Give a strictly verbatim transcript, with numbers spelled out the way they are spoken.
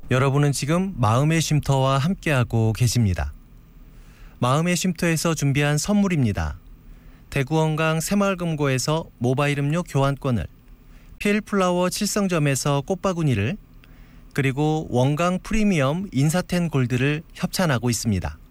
여러분은 지금 마음의 쉼터와 함께하고 계십니다. 마음의 쉼터에서 준비한 선물입니다. 대구원강 새마을금고에서 모바일 음료 교환권을, 필플라워 칠성점에서 꽃바구니를, 그리고 원강 프리미엄 인사텐 골드를 협찬하고 있습니다.